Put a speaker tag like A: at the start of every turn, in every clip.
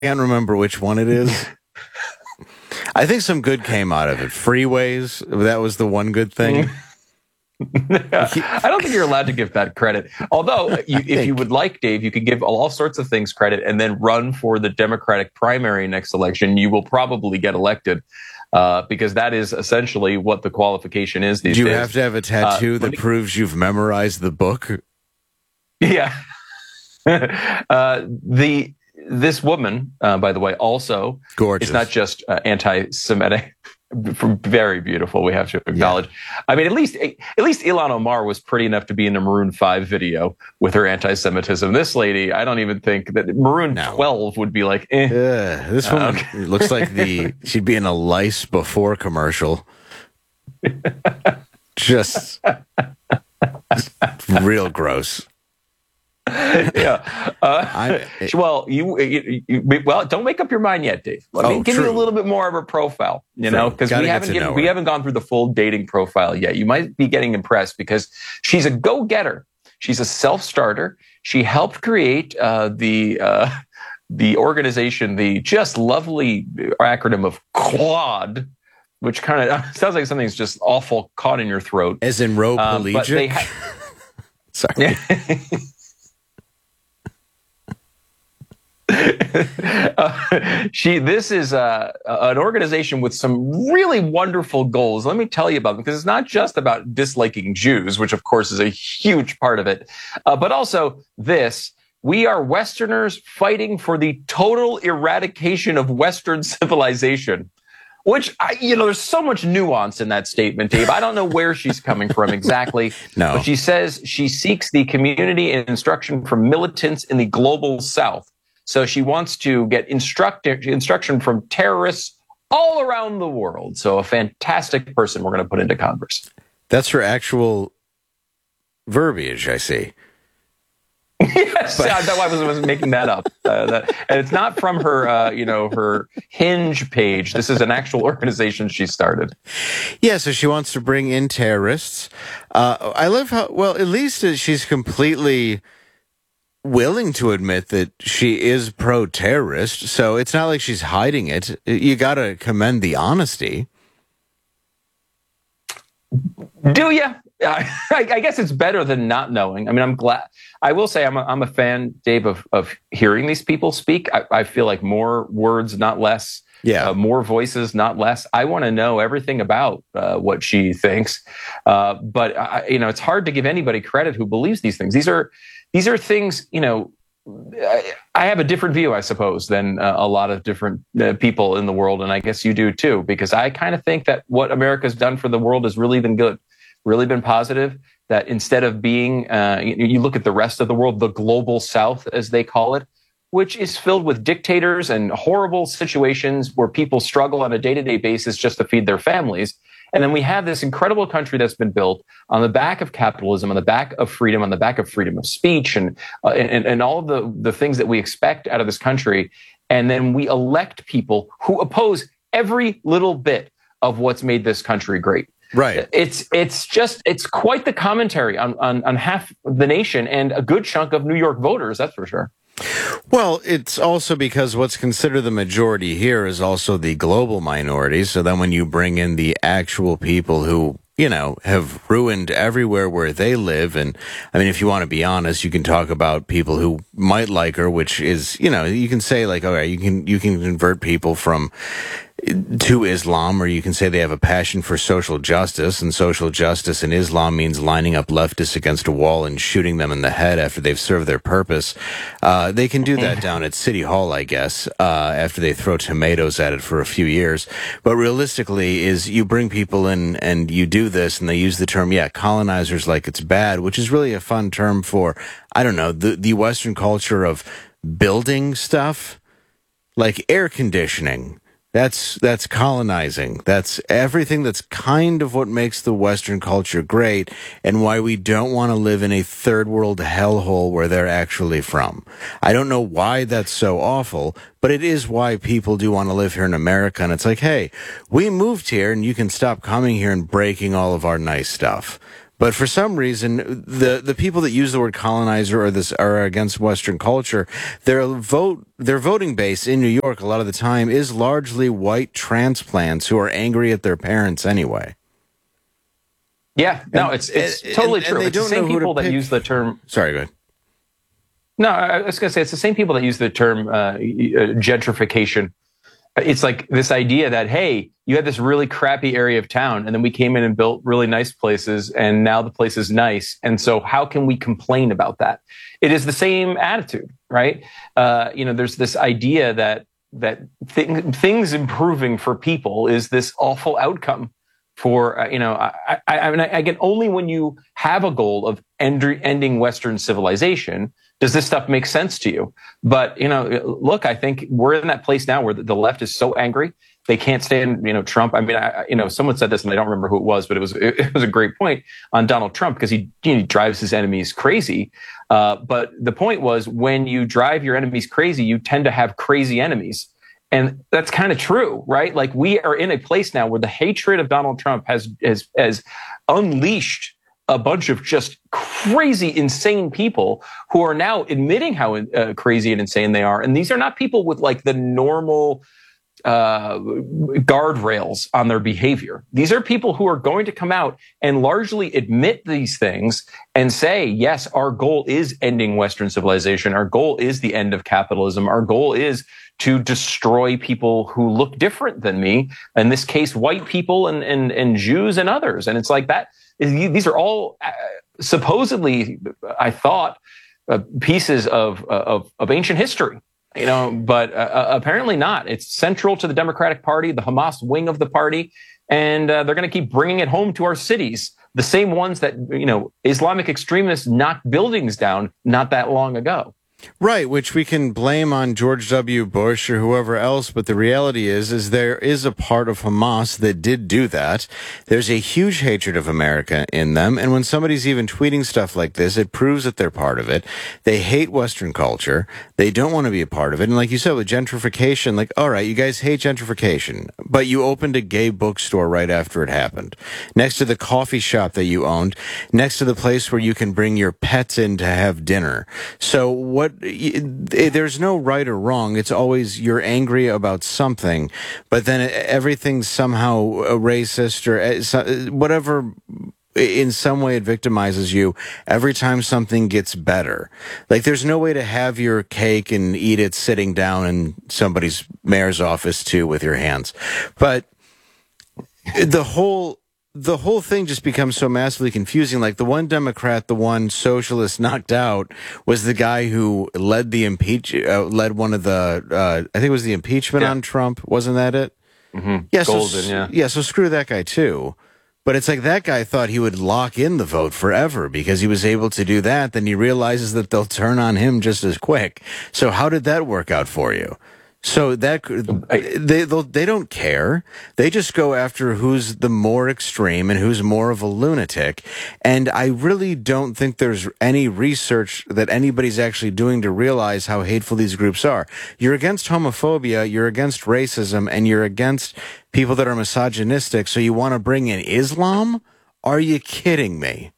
A: can't remember which one it is. I think some good came out of it. Freeways, that was the one good thing.
B: I don't think you're allowed to give that credit. Although, if you would like, Dave, you could give all sorts of things credit and then run for the Democratic primary next election. You will probably get elected because that is essentially what the qualification is these days.
A: Do you have to have a tattoo that proves you've memorized the book?
B: Yeah. This woman, by the way, also
A: gorgeous.
B: It's not just anti-Semitic. Very beautiful, we have to acknowledge. Yeah. I mean, at least Ilhan Omar was pretty enough to be in the Maroon 5 video with her anti-Semitism. This lady, I don't even think that Maroon 12 would be like, eh.
A: This woman looks like she'd be in a Lice Before commercial. just real gross.
B: Yeah. Well, don't make up your mind yet, Dave. Let me give you a little bit more of a profile, because we haven't gone through the full dating profile yet. You might be getting impressed because she's a go-getter. She's a self-starter. She helped create the organization, the just lovely acronym of CLAUD, which kind of sounds like something's just awful caught in your throat.
A: As in ropelegic? Sorry.
B: This is an organization with some really wonderful goals. Let me tell you about them, because it's not just about disliking Jews, which of course is a huge part of it, but also this. We are Westerners fighting for the total eradication of Western civilization. Which, there's so much nuance in that statement, Dave. I don't know where she's coming from exactly.
A: No.
B: But she says she seeks the community and instruction from militants in the global South. So she wants to get instruction from terrorists all around the world. So a fantastic person we're going to put into Congress.
A: That's her actual verbiage, I see.
B: Yes, I wasn't making that up. And it's not from her, her Hinge page. This is an actual organization she started.
A: Yeah, so she wants to bring in terrorists. I love how, at least she's completely willing to admit that she is pro-terrorist. So it's not like she's hiding it. You got to commend the honesty.
B: Do you? I guess it's better than not knowing. I mean, I'm glad. I will say I'm a fan, Dave, of hearing these people speak. I feel like more words, not less.
A: Yeah.
B: More voices, not less. I want to know everything about what she thinks. But it's hard to give anybody credit who believes these things. These are things, I have a different view, I suppose, than a lot of different people in the world. And I guess you do too, because I kind of think that what America's done for the world has really been good. Really been positive, that instead of being, you look at the rest of the world, the global South, as they call it, which is filled with dictators and horrible situations where people struggle on a day-to-day basis just to feed their families. And then we have this incredible country that's been built on the back of capitalism, on the back of freedom, on the back of freedom of speech, and all of the things that we expect out of this country. And then we elect people who oppose every little bit of what's made this country great.
A: Right.
B: It's quite the commentary on half the nation and a good chunk of New York voters, that's for sure.
A: Well, it's also because what's considered the majority here is also the global minority. So then when you bring in the actual people who, have ruined everywhere where they live. And I mean, if you want to be honest, you can talk about people who might like her, which is, you can say like, okay, you can convert people to Islam, or you can say they have a passion for social justice, and social justice in Islam means lining up leftists against a wall and shooting them in the head after they've served their purpose. They can do that down at City Hall, I guess, after they throw tomatoes at it for a few years. But realistically is you bring people in and you do this, and they use the term, colonizers, like it's bad, which is really a fun term for, I don't know, the Western culture of building stuff, like air conditioning. That's colonizing. That's everything that's kind of what makes the Western culture great, and why we don't want to live in a third world hellhole where they're actually from. I don't know why that's so awful, but it is why people do want to live here in America. And it's like, hey, we moved here and you can stop coming here and breaking all of our nice stuff. But for some reason, the people that use the word colonizer are against Western culture. Their voting base in New York a lot of the time is largely white transplants who are angry at their parents anyway.
B: Yeah, no, it's totally true. It's the same people that use the term.
A: Sorry, go ahead.
B: No, I was going to say it's the same people that use the term gentrification. It's like this idea that, hey, you had this really crappy area of town, and then we came in and built really nice places, and now the place is nice. And so how can we complain about that? It is the same attitude, right? There's this idea that things improving for people is this awful outcome for, again, only when you have a goal of ending Western civilization does this stuff make sense to you. But, look, I think we're in that place now where the left is so angry. They can't stand, Trump. I mean, someone said this and I don't remember who it was, but it was a great point on Donald Trump because he drives his enemies crazy. But the point was when you drive your enemies crazy, you tend to have crazy enemies. And that's kind of true, right? Like we are in a place now where the hatred of Donald Trump has unleashed a bunch of just crazy, insane people who are now admitting how crazy and insane they are. And these are not people with like the normal guardrails on their behavior. These are people who are going to come out and largely admit these things and say, yes, our goal is ending Western civilization. Our goal is the end of capitalism. Our goal is to destroy people who look different than me. In this case, white people and Jews and others. And it's like that. These are all supposedly, I thought, pieces of ancient history. But apparently not. It's central to the Democratic Party, the Hamas wing of the party, and they're going to keep bringing it home to our cities. The same ones that, Islamic extremists knocked buildings down not that long ago.
A: Right, which we can blame on George W. Bush or whoever else, but the reality is there is a part of Hamas that did do that. There's a huge hatred of America in them, and when somebody's even tweeting stuff like this, it proves that they're part of it. They hate Western culture. They don't want to be a part of it. And like you said, with gentrification, like, all right, you guys hate gentrification, but you opened a gay bookstore right after it happened, next to the coffee shop that you owned, next to the place where you can bring your pets in to have dinner. So there's no right or wrong. It's always you're angry about something, but then everything's somehow racist or whatever. In some way, it victimizes you every time something gets better. Like there's no way to have your cake and eat it sitting down in somebody's mayor's office too with your hands. But the whole thing just becomes so massively confusing. Like the one Democrat, the one socialist knocked out was the guy who led one of the, I think it was the impeachment on Trump. Wasn't that it?
B: Mm-hmm.
A: Yeah.
B: Golden,
A: yeah. So screw that guy too. But it's like that guy thought he would lock in the vote forever because he was able to do that. Then he realizes that they'll turn on him just as quick. So how did that work out for you? So that they don't care. They just go after who's the more extreme and who's more of a lunatic. And I really don't think there's any research that anybody's actually doing to realize how hateful these groups are. You're against homophobia, you're against racism, and you're against people that are misogynistic. So you want to bring in Islam? Are you kidding me?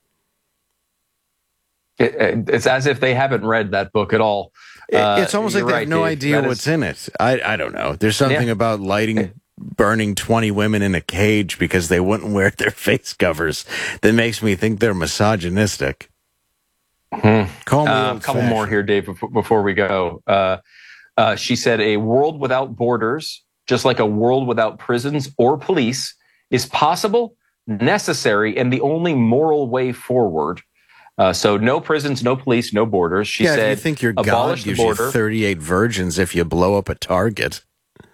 B: It's as if they haven't read that book at all.
A: It's almost like they have no idea what's in it. I don't know. There's something about burning 20 women in a cage because they wouldn't wear their face covers that makes me think they're misogynistic. Call me
B: a couple more here, Dave, before we go. She said, a world without borders, just like a world without prisons or police, is possible, necessary, and the only moral way forward. So no prisons, no police, no borders. She said,
A: you think your God gives you 38 virgins if you blow up a Target?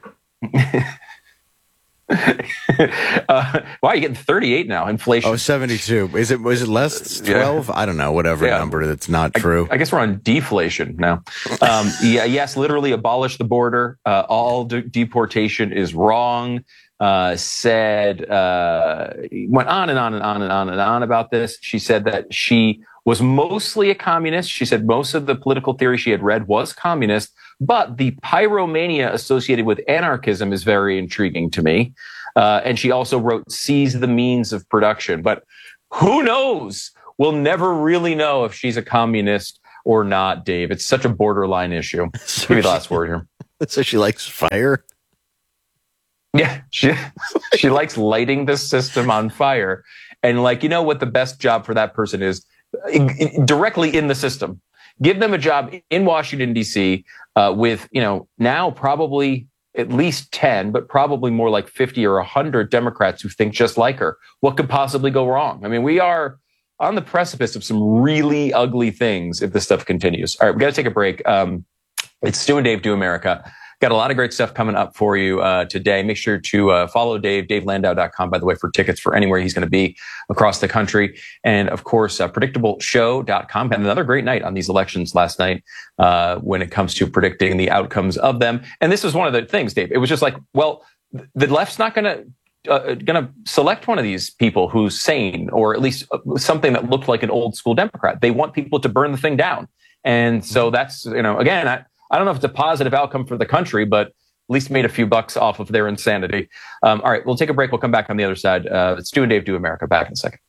B: Wow, you're getting 38 now. Inflation.
A: Oh, 72. Was it less 12? I don't know. Whatever number that's not true.
B: I guess we're on deflation now. Yes, literally abolish the border. All deportation is wrong. Went on and on and on and on and on about this. She said that she was mostly a communist. She said most of the political theory she had read was communist, but the pyromania associated with anarchism is very intriguing to me. And she also wrote, seize the means of production. But Who knows? We'll never really know if she's a communist or not, Dave. It's such a borderline issue. Give me the last word here.
A: So she likes fire?
B: Yeah, she likes lighting the system on fire. And like, you know what the best job for that person is? Directly in the system. Give them a job in Washington, D.C. With, now probably at least 10, but probably more like 50 or 100 Democrats who think just like her. What could possibly go wrong? I mean, we are on the precipice of some really ugly things if this stuff continues. All right, we got to take a break. It's Stu and Dave Do America. Got a lot of great stuff coming up for you today. Make sure to follow Dave, davelandau.com, by the way, for tickets for anywhere he's going to be across the country. And, of course, predictableshow.com. Had another great night on these elections last night when it comes to predicting the outcomes of them. And this was one of the things, Dave. It was just like, well, the left's not going to select one of these people who's sane, or at least something that looked like an old school Democrat. They want people to burn the thing down. And so that's, again, I don't know if it's a positive outcome for the country, but at least made a few bucks off of their insanity. All right, we'll take a break. We'll come back on the other side. It's Stu and Dave Do America. Back in a second.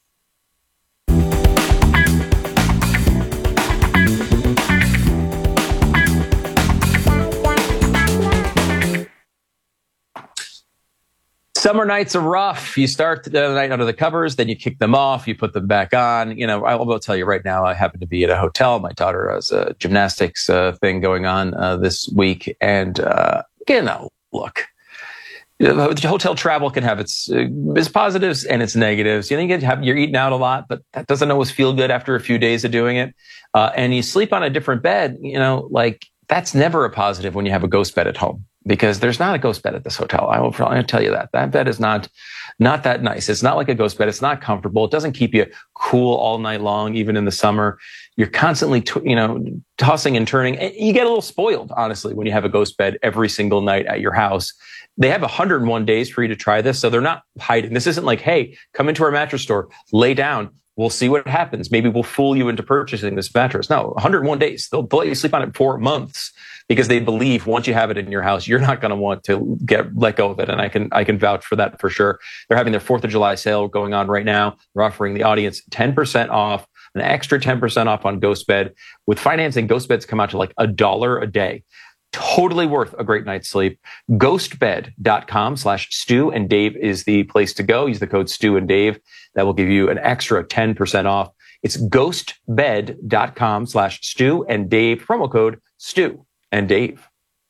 B: Summer nights are rough. You start the night under the covers, then you kick them off, you put them back on. I will tell you right now, I happen to be at a hotel. My daughter has a gymnastics thing going on this week. And, look, hotel travel can have its positives and its negatives. You're eating out a lot, but that doesn't always feel good after a few days of doing it. And you sleep on a different bed, that's never a positive when you have a ghost bed at home. Because there's not a ghost bed at this hotel. I'm going to tell you that. That bed is not that nice. It's not like a ghost bed. It's not comfortable. It doesn't keep you cool all night long, even in the summer. You're constantly, tossing and turning. And you get a little spoiled, honestly, when you have a ghost bed every single night at your house. They have 101 days for you to try this, so they're not hiding. This isn't like, hey, come into our mattress store, lay down. We'll see what happens. Maybe we'll fool you into purchasing this mattress. No, 101 days. They'll let you sleep on it for months because they believe once you have it in your house, you're not going to want to let go of it. And I can vouch for that for sure. They're having their 4th of July sale going on right now. They're offering the audience 10% off, an extra 10% off on Ghost Bed. With financing, Ghost Beds come out to like $1 a day. Totally worth a great night's sleep. Ghostbed.com/Stu and Dave is the place to go. Use the code Stu and Dave. That will give you an extra 10% off. It's ghostbed.com/Stu and Dave. Promo code Stu and Dave.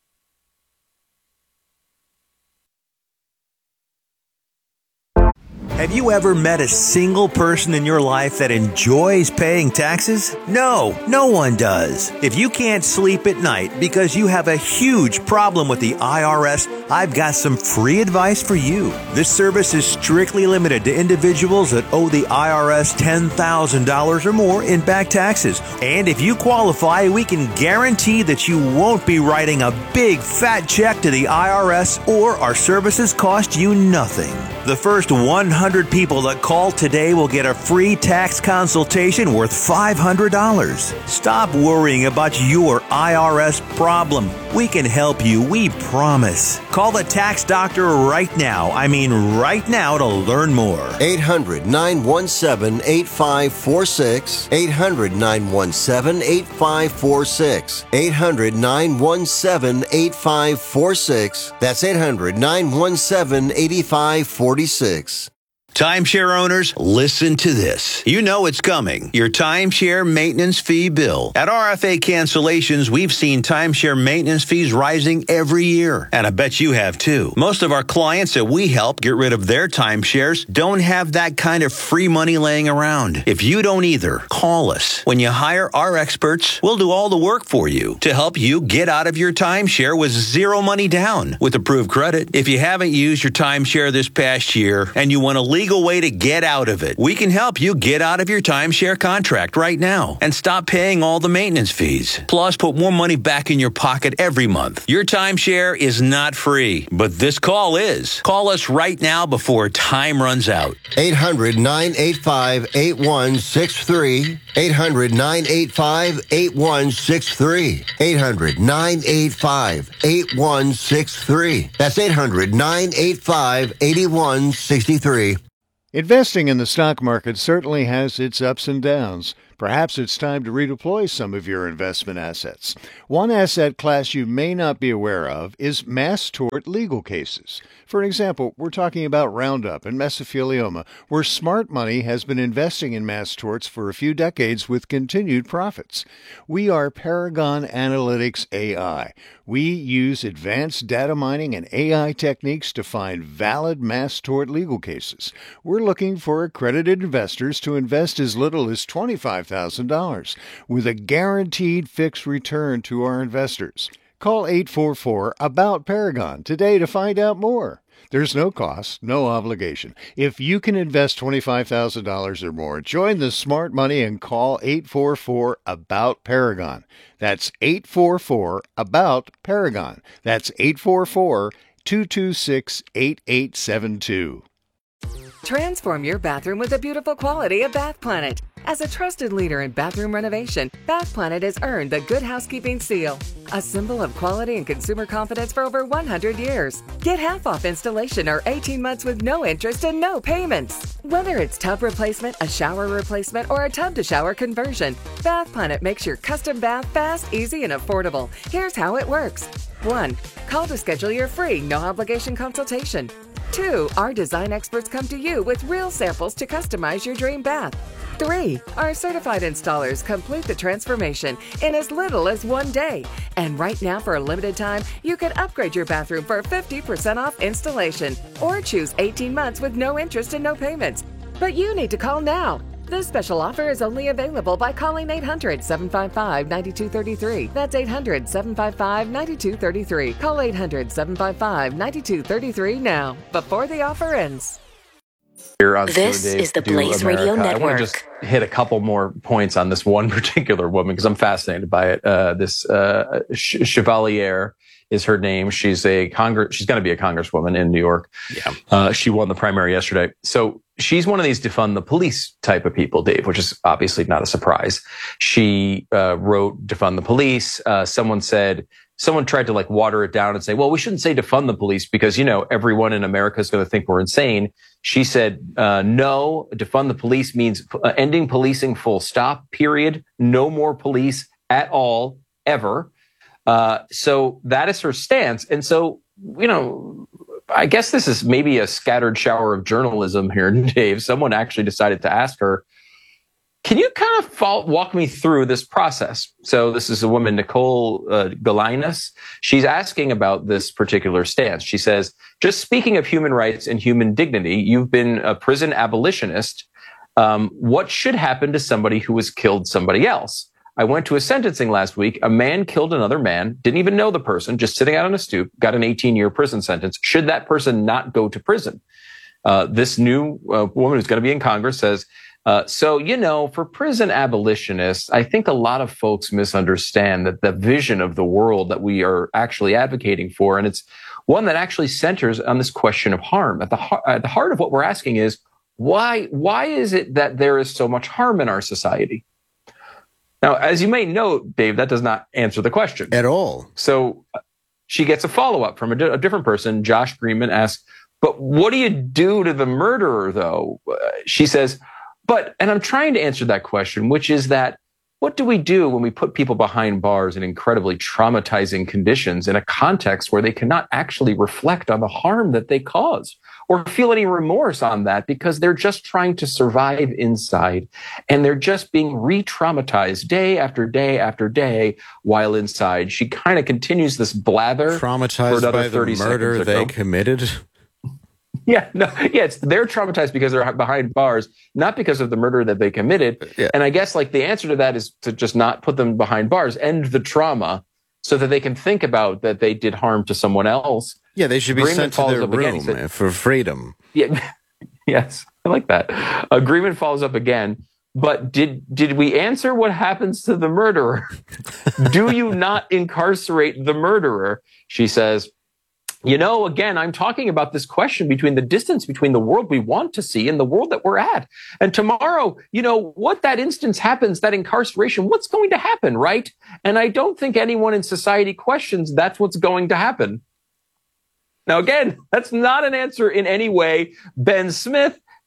C: Have you ever met a single person in your life that enjoys paying taxes? No, no one does. If you can't sleep at night because you have a huge problem with the IRS, I've got some free advice for you. This service is strictly limited to individuals that owe the IRS $10,000 or more in back taxes. And if you qualify, we can guarantee that you won't be writing a big fat check to the IRS, or our services cost you nothing. The first 100 people that call today will get a free tax consultation worth $500. Stop worrying about your IRS problem. We can help you, we promise. Call the tax doctor right now. I mean right now, to learn more.
D: 800-917-8546. 800-917-8546. 800-917-8546. That's 800-917-8546.
C: Timeshare owners, listen to this. You know it's coming. Your timeshare maintenance fee bill. At RFA Cancellations, we've seen timeshare maintenance fees rising every year. And I bet you have too. Most of our clients that we help get rid of their timeshares don't have that kind of free money laying around. If you don't either, call us. When you hire our experts, we'll do all the work for you to help you get out of your timeshare with zero money down with approved credit. If you haven't used your timeshare this past year and you want to legal way to get out of it, we can help you get out of your timeshare contract right now and stop paying all the maintenance fees. Plus, put more money back in your pocket every month. Your timeshare is not free, but this call is. Call us right now before time runs out.
D: 800-985-8163. 800-985-8163. 800-985-8163. That's 800-985-8163.
E: Investing in the stock market certainly has its ups and downs. Perhaps it's time to redeploy some of your investment assets. One asset class you may not be aware of is mass tort legal cases. For example, we're talking about Roundup and mesothelioma, where smart money has been investing in mass torts for a few decades with continued profits. We are Paragon Analytics AI. We use advanced data mining and AI techniques to find valid mass tort legal cases. We're looking for accredited investors to invest as little as $25,000 with a guaranteed fixed return to our investors. Call 844-ABOUT-PARAGON today to find out more. There's no cost, no obligation. If you can invest $25,000 or more, join the smart money and call 844-ABOUT-PARAGON. That's 844-ABOUT-PARAGON. That's 844-226-8872.
F: Transform your bathroom with the beautiful quality of Bath Planet. As a trusted leader in bathroom renovation, Bath Planet has earned the Good Housekeeping seal, a symbol of quality and consumer confidence for over 100 years. Get half off installation or 18 months with no interest and no payments. Whether it's tub replacement, a shower replacement, or a tub-to-shower conversion, Bath Planet makes your custom bath fast, easy, and affordable. Here's how it works. 1. Call to schedule your free, no-obligation consultation. 2. Our design experts come to you with real samples to customize your dream bath. 3. Our certified installers complete the transformation in as little as 1 day. And right now, for a limited time, you can upgrade your bathroom for 50% off installation or choose 18 months with no interest and no payments. But you need to call now. This special offer is only available by calling 800-755-9233. That's 800-755-9233. Call 800-755-9233 now, before the offer ends.
G: This is the Blaze Radio Network.
B: I want to just hit a couple more points on this one particular woman because I'm fascinated by it. This Chevalier is her name. She's going to be a congresswoman in New York. Yeah. She won the primary yesterday. So she's one of these defund the police type of people, Dave, which is obviously not a surprise. She wrote defund the police. Someone tried to water it down and say, well, we shouldn't say defund the police because, everyone in America is going to think we're insane. She said, no, defund the police means ending policing full stop, period. No more police at all, ever. So that is her stance. And so, I guess this is maybe a scattered shower of journalism here, Dave. Someone actually decided to ask her, can you kind of walk me through this process? So this is a woman, Nicole Galinas. She's asking about this particular stance. She says, just speaking of human rights and human dignity, you've been a prison abolitionist. What should happen to somebody who has killed somebody else? I went to a sentencing last week. A man killed another man, didn't even know the person, just sitting out on a stoop, got an 18-year prison sentence. Should that person not go to prison? This new woman who's going to be in Congress says, for prison abolitionists, I think a lot of folks misunderstand that the vision of the world that we are actually advocating for, and it's one that actually centers on this question of harm. At the heart of what we're asking is, why is it that there is so much harm in our society? Now, as you may note, Dave, that does not answer the question.
A: At all.
B: So she gets a follow-up from a different person. Josh Greenman asks, but what do you do to the murderer, though? She says, and I'm trying to answer that question, which is that what do we do when we put people behind bars in incredibly traumatizing conditions in a context where they cannot actually reflect on the harm that they caused or feel any remorse on that because they're just trying to survive inside and they're just being re-traumatized day after day after day while inside? She kind of continues this blather.
A: Traumatized by the murder they committed?
B: They're traumatized because they're behind bars, not because of the murder that they committed. Yeah. And I guess the answer to that is to just not put them behind bars, end the trauma so that they can think about that they did harm to someone else.
A: Yeah, they should be sent to their room for freedom.
B: Yeah, yes, I like that. Agreement follows up again. But did we answer what happens to the murderer? Do you not incarcerate the murderer? She says, again, I'm talking about this question between the distance between the world we want to see and the world that we're at. And tomorrow, what that instance happens, that incarceration, what's going to happen, right? And I don't think anyone in society questions that's what's going to happen. Now, again, that's not an answer in any way. Ben Smith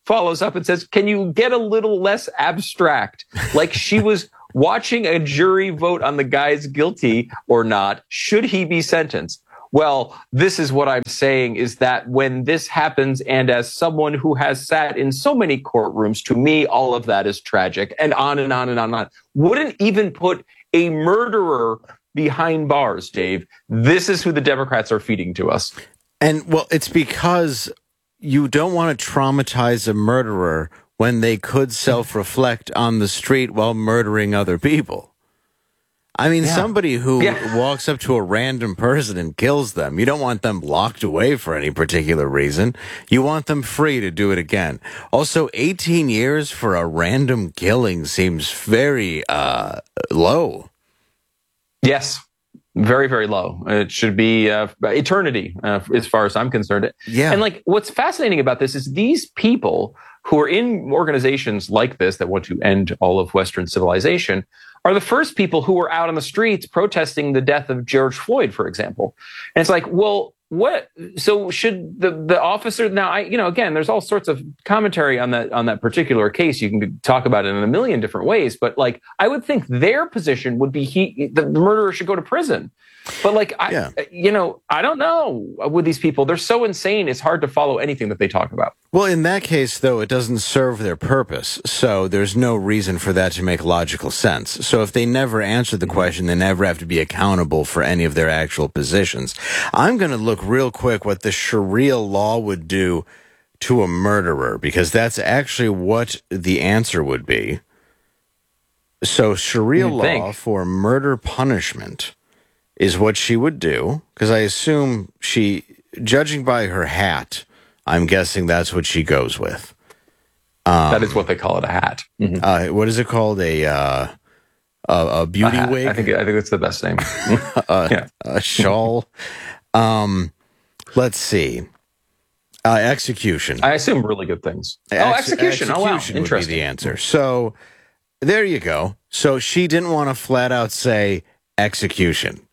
B: follows up and says, can you get a little less abstract? Like she was watching a jury vote on the guy's guilty or not. Should he be sentenced? Well, this is what I'm saying is that when this happens, and as someone who has sat in so many courtrooms, to me, all of that is tragic, and on and on and on and on. Wouldn't even put a murderer behind bars, Dave. This is who the Democrats are feeding to us.
A: And, well, it's because you don't want to traumatize a murderer when they could self-reflect on the street while murdering other people. I mean, somebody who walks up to a random person and kills them, you don't want them locked away for any particular reason. You want them free to do it again. Also, 18 years for a random killing seems very low.
B: Yes, very, very low. It should be eternity as far as I'm concerned.
A: Yeah.
B: And like what's fascinating about this is these people who are in organizations like this that want to end all of Western civilization are the first people who were out on the streets protesting the death of George Floyd, for example. And it's like, well, what? So should the officer now? Again, there's all sorts of commentary on that particular case. You can talk about it in a million different ways, but like, I would think their position would be the murderer should go to prison. But like, I don't know with these people. They're so insane. It's hard to follow anything that they talk about.
A: Well, in that case, though, it doesn't serve their purpose. So there's no reason for that to make logical sense. So if they never answer the question, they never have to be accountable for any of their actual positions. I'm going to look real quick what the Sharia law would do to a murderer, because that's actually what the answer would be. So Sharia law for murder punishment is what she would do, because I assume judging by her hat, I'm guessing that's what she goes with.
B: That is what they call it, a hat. Mm-hmm.
A: What is it called? A beauty wig?
B: I think that's the best name.
A: A shawl. Let's see. Execution.
B: I assume really good things. Execution. Oh, wow.
A: Execution
B: Interesting.
A: would be the answer. So there you go. So she didn't want to flat out say execution,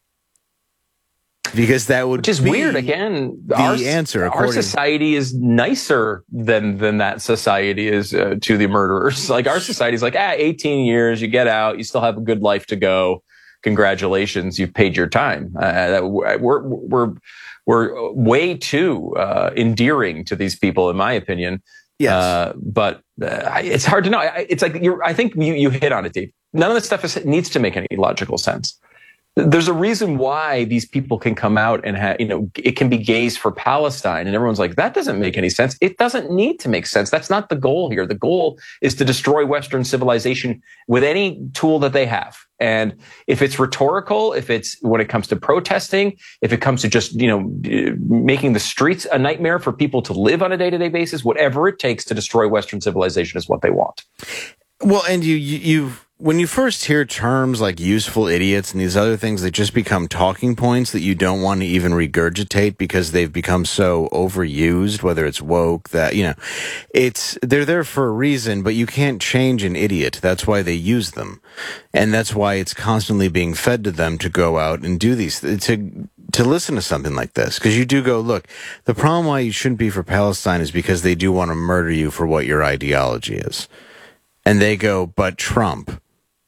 A: because that would
B: Which is
A: be
B: weird. Again,
A: the answer.
B: Our society is nicer than that society is to the murderers. Like our society is like, 18 years, you get out, you still have a good life to go. Congratulations, you've paid your time. We're way too endearing to these people, in my opinion.
A: Yes,
B: but it's hard to know. It's like I think you hit on it, Dave. None of this stuff needs to make any logical sense. There's a reason why these people can come out and it can be gays for Palestine, and everyone's like, that doesn't make any sense. It doesn't need to make sense. That's not the goal here. The goal is to destroy Western civilization with any tool that they have. And if it's rhetorical, if it's when it comes to protesting, if it comes to just, making the streets a nightmare for people to live on a day-to-day basis, whatever it takes to destroy Western civilization is what they want.
A: Well, and you when you first hear terms like useful idiots and these other things that just become talking points that you don't want to even regurgitate because they've become so overused, whether it's woke, that, they're there for a reason, but you can't change an idiot. That's why they use them. And that's why it's constantly being fed to them to go out and do these, to listen to something like this. Because you do go, look, the problem why you shouldn't be for Palestine is because they do want to murder you for what your ideology is. And they go, but Trump.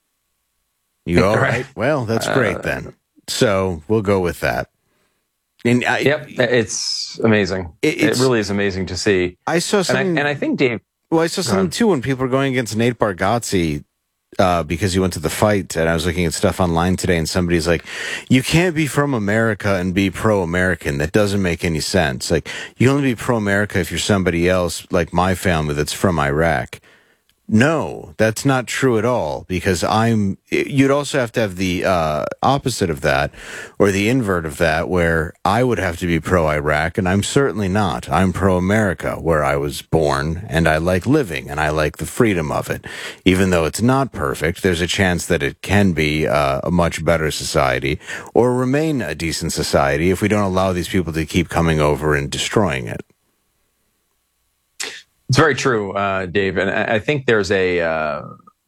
A: You go, all right, well, that's great then. So we'll go with that. And
B: it's amazing. It really is amazing to see.
A: I saw something.
B: And I think, Dave.
A: Well, I saw something too when people were going against Nate Bargatze because he went to the fight. And I was looking at stuff online today, and somebody's like, you can't be from America and be pro-American. That doesn't make any sense. Like, you only be pro-America if you're somebody else, like my family, that's from Iraq. No, that's not true at all, because you'd also have to have the opposite of that, or the invert of that, where I would have to be pro-Iraq, and I'm certainly not. I'm pro-America, where I was born, and I like living, and I like the freedom of it. Even though it's not perfect, there's a chance that it can be a much better society, or remain a decent society if we don't allow these people to keep coming over and destroying it.
B: It's very true, Dave. And I think there's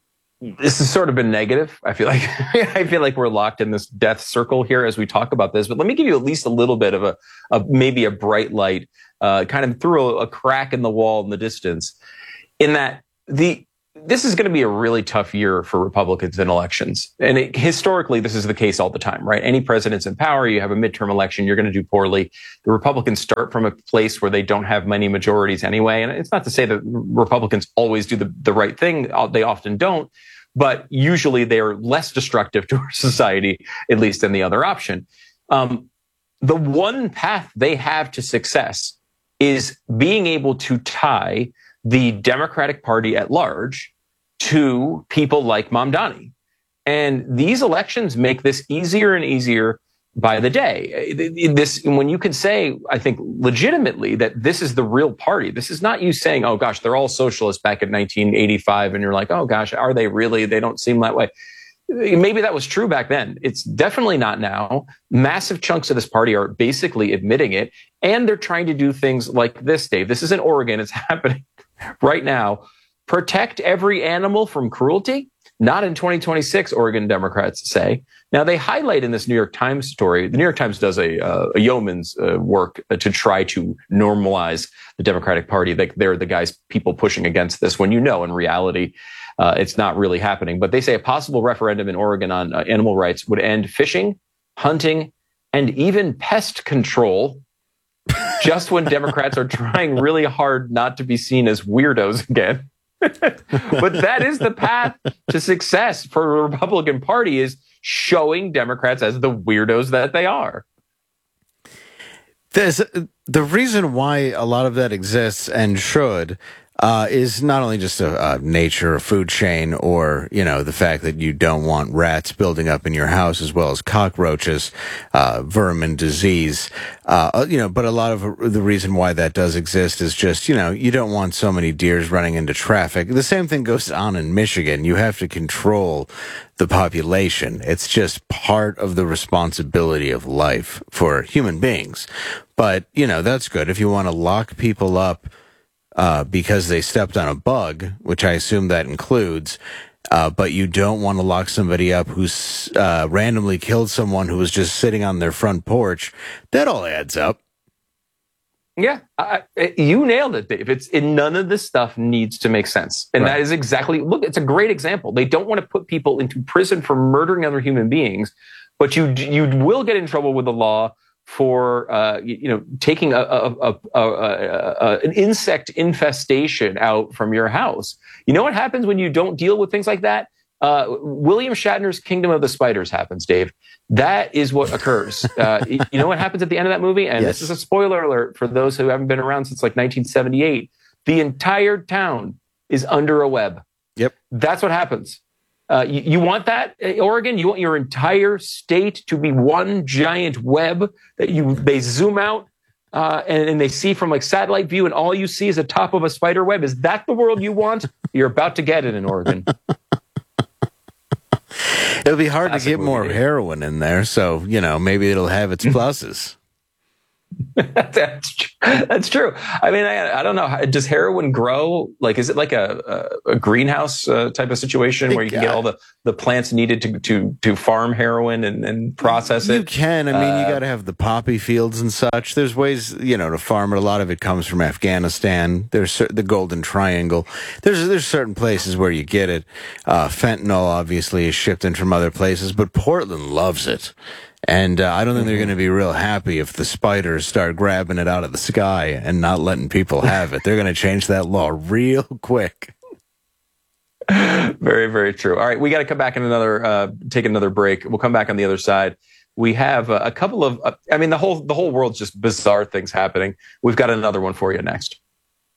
B: this has sort of been negative. I feel like we're locked in this death circle here as we talk about this. But let me give you at least a little bit of maybe a bright light, kind of through a crack in the wall in the distance, in that this is going to be a really tough year for Republicans in elections. And historically, this is the case all the time, right? Any president's in power, you have a midterm election, you're going to do poorly. The Republicans start from a place where they don't have many majorities anyway. And it's not to say that Republicans always do the right thing. They often don't. But usually they're less destructive to our society, at least than the other option. The one path they have to success is being able to tie the Democratic Party at large to people like Mamdani. And these elections make this easier and easier by the day. When you can say, I think legitimately, that this is the real party. This is not you saying, oh gosh, they're all socialists back in 1985. And you're like, oh gosh, are they really? They don't seem that way. Maybe that was true back then. It's definitely not now. Massive chunks of this party are basically admitting it. And they're trying to do things like this, Dave. This is in Oregon. It's happening right now. Protect every animal from cruelty. Not in 2026, Oregon Democrats say. Now, they highlight in this New York Times story, the New York Times does a yeoman's work to try to normalize the Democratic Party. They're the guys, people pushing against this, when in reality, it's not really happening. But they say a possible referendum in Oregon on animal rights would end fishing, hunting, and even pest control, just when Democrats are trying really hard not to be seen as weirdos again. But that is the path to success for the Republican Party, is showing Democrats as the weirdos that they are.
A: The reason why a lot of that exists and should is not only just a nature, a food chain, or, the fact that you don't want rats building up in your house, as well as cockroaches, vermin, disease, but a lot of the reason why that does exist is just, you don't want so many deers running into traffic. The same thing goes on in Michigan. You have to control the population. It's just part of the responsibility of life for human beings. But, that's good. If you want to lock people up because they stepped on a bug, which I assume that includes, but you don't want to lock somebody up who's randomly killed someone who was just sitting on their front porch, that all adds up.
B: Yeah, you nailed it, Dave. None of this stuff needs to make sense. And That is exactly, look, it's a great example. They don't want to put people into prison for murdering other human beings, but you will get in trouble with the law for taking an insect infestation out from your house. You know what happens when you don't deal with things like that? William Shatner's Kingdom of the Spiders happens, Dave. That is what occurs. You know what happens at the end of that movie? And This is a spoiler alert for those who haven't been around since like 1978. The entire town is under a web.
A: Yep.
B: That's what happens. You want that, Oregon? You want your entire state to be one giant web that they zoom out and they see from like satellite view, and all you see is the top of a spider web? Is that the world you want? You're about to get it in Oregon.
A: It'll be hard to get more heroin in there, so, maybe it'll have its pluses.
B: That's true. I mean, I don't know. Does heroin grow? Like, is it like a greenhouse type of situation where you can get all the plants needed to farm heroin and process it?
A: You can. I mean, you got to have the poppy fields and such. There's ways, to farm it. A lot of it comes from Afghanistan. There's the Golden Triangle. There's certain places where you get it. Fentanyl obviously is shipped in from other places, but Portland loves it. And I don't think they're going to be real happy if the spiders start grabbing it out of the sky and not letting people have it. They're going to change that law real quick.
B: Very, very true. All right, we got to come back and take another break. We'll come back on the other side. We have a couple of, the whole world's just bizarre things happening. We've got another one for you next.